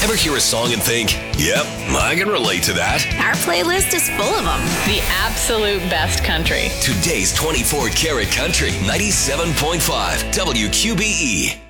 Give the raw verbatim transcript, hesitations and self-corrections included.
Ever hear a song and think, yep, I can relate to that? Our playlist is full of them. The absolute best country. Today's twenty-four karat country, ninety-seven point five W Q B E.